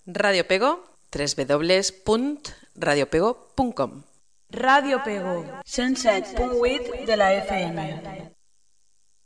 Radio Pego, www.radiopego.com. Ràdio Pego, 107.8 de la FM.